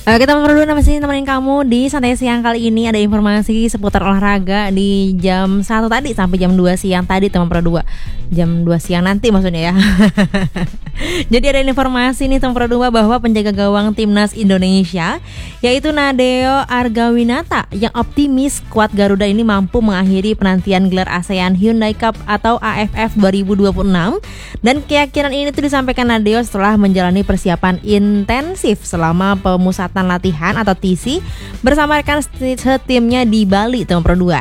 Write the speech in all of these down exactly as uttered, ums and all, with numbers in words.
Oke, kita berdua masih nemenin kamu di santai siang kali ini. Ada informasi seputar olahraga di jam satu tadi sampai jam dua siang tadi, teman Pro dua. Jam dua siang nanti maksudnya ya. Jadi ada informasi nih teman Pro dua bahwa penjaga gawang timnas Indonesia yaitu Nadeo Argawinata yang optimis skuad Garuda ini mampu mengakhiri penantian gelar ASEAN Hyundai Cup atau A F F dua ribu dua puluh enam. Dan keyakinan ini tuh disampaikan Nadeo setelah menjalani persiapan intensif selama pemusatan latihan atau T C bersama rekan setimnya di Bali, teman Pro dua.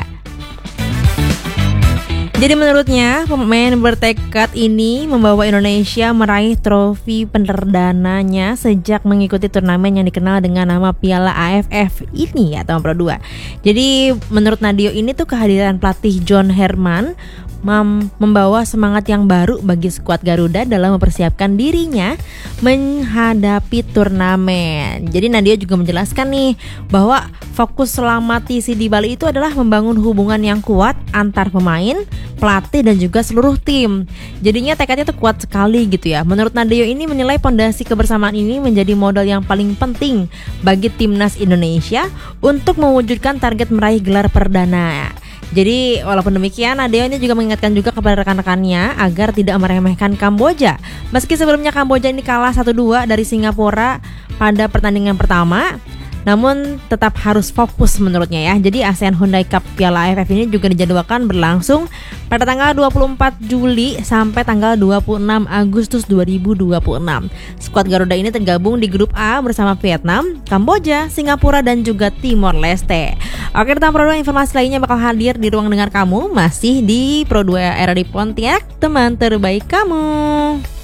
Jadi menurutnya pemain bertekad ini membawa Indonesia meraih trofi perdananya sejak mengikuti turnamen yang dikenal dengan nama Piala A F F ini ya, teman Pro dua. Jadi menurut Nadeo ini tuh kehadiran pelatih John Herman Mem- membawa semangat yang baru bagi skuad Garuda dalam mempersiapkan dirinya menghadapi turnamen. Jadi Nadeo juga menjelaskan nih bahwa fokus selama T C di Bali itu adalah membangun hubungan yang kuat antar pemain, pelatih dan juga seluruh tim. Jadinya tekadnya tuh kuat sekali gitu ya. Menurut Nadeo ini menilai pondasi kebersamaan ini menjadi modal yang paling penting bagi timnas Indonesia untuk mewujudkan target meraih gelar perdana. Jadi walaupun demikian, Nadeo ini juga mengingatkan juga kepada rekan-rekannya agar tidak meremehkan Kamboja. Meski sebelumnya Kamboja ini kalah satu dua dari Singapura pada pertandingan pertama, namun tetap harus fokus menurutnya ya. Jadi ASEAN Hyundai Cup Piala A F F ini juga dijadwalkan berlangsung pada tanggal dua puluh empat Juli sampai tanggal dua puluh enam Agustus dua ribu dua puluh enam. Skuad Garuda ini tergabung di grup A bersama Vietnam, Kamboja, Singapura dan juga Timor Leste. Oke, tentang Pro dua, informasi lainnya bakal hadir di ruang dengar kamu masih di Pro dua Era di Pontianak, teman terbaik kamu.